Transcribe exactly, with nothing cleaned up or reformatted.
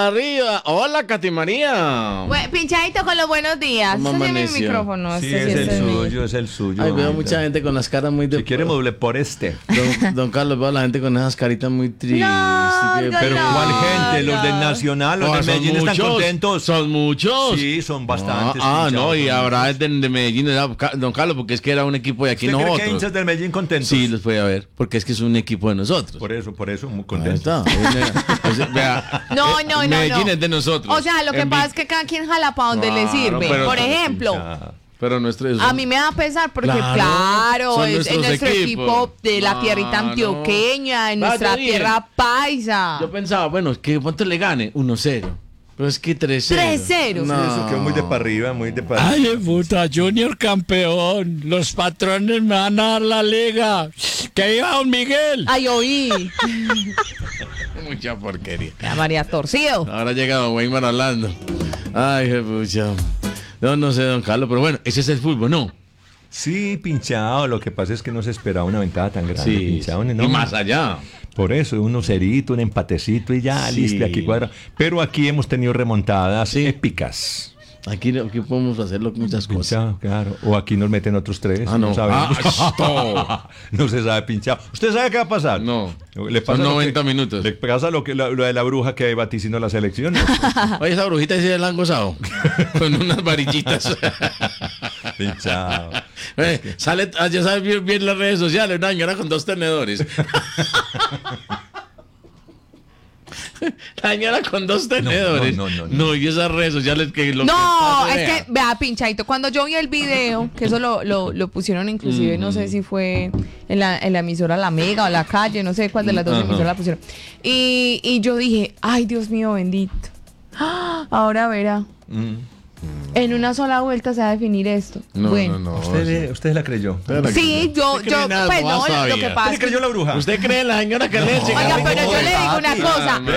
Arriba. Hola, Katy María. Bueno, pinchadito con los buenos días. ¿Cómo Ese tiene mi amaneció? micrófono. Sí, este es el este mío. suyo, es el suyo. Ay, veo Ahorita. mucha gente con las caras muy de... Si quiere moble por este. Don, don Carlos, veo a la gente con esas caritas muy tristes. No, que- no, Pero no, ¿cuál gente? Los no. del Nacional, los Ah, de son Medellín están muchos, contentos. Son muchos. Sí, son bastantes. Ah, ah, pinchados, no, y son ahora muchos. es de, de Medellín, era Ca- don Carlos, porque es que era un equipo de aquí ¿Usted cree que hay nosotros. hinchas del Medellín contentos? Sí, los puede haber, porque es que es un equipo de nosotros. Por eso, por eso, muy Ahí contentos. está. O sea, vea, No, eh, no, no, Medellín no. es de nosotros. O sea, lo que En pasa vi- es que cada quien jala para donde le Claro, sirve. pero- Por ejemplo, Pinchada. Pero nuestro es- a mí me da pesar porque, Claro, claro, son es, es nuestros nuestro equipos. equipo de la No, tierrita no. antioqueña, en Ah, nuestra yo dije- tierra paisa. Yo pensaba, bueno, que cuánto le gane, uno cero. Pero es que tres cero. tres cero. Sí, eso quedó muy de para arriba, muy de para Ay, puta, Junior campeón. Los patrones me van a dar la liga. Que iba don Miguel. Ay, oí. Mucha porquería. La María Torcido. Ahora llega don Weimar hablando. Ay, qué pucha. No, no sé, don Carlos, pero bueno, ese es el fútbol, ¿no? Sí, pinchado. Lo que pasa es que no se esperaba una ventaja tan grande. Sí. Pinchado, Y no. más allá. Por eso, un cerito, un empatecito y ya, Sí. listo, aquí cuadra. Pero aquí hemos tenido remontadas Sí. épicas. Aquí, aquí podemos hacerlo muchas cosas. Pinchado, claro. O aquí nos meten otros tres. Ah, no. sabemos. Ah, no. No se sabe pinchado. ¿Usted sabe qué va a pasar? No. Le pasa Son lo que- noventa minutos. Le pasa lo, que, lo, lo de la bruja que vaticinó las elecciones. Oye, esa brujita sí la han gozado. Con unas varillitas. Pinchado. Eh, sale, ah, ya sabes bien, bien las redes sociales, una señora con dos tenedores. La señora con dos tenedores. no, no, no. No, y esas redes sociales que lo No, que pasa, es vea. que, vea, pinchadito, cuando yo vi el video, que eso lo, lo, lo pusieron inclusive, no sé si fue en la, en la emisora La Mega o La Calle, no sé cuál de las dos Ajá. emisoras la pusieron. Y, y yo dije, ay, Dios mío, bendito. ¡Ah! Ahora verá, Mm. en una sola vuelta se va a definir esto. No, bueno. no, no. ¿Usted, usted la creyó? Sí, yo, ¿Usted yo, cree en las pues no, bobadas lo, lo todavía? que pasa ¿Usted es que- creyó la bruja? ¿Usted cree en la señora que le Oiga, pero yo le digo una cosa.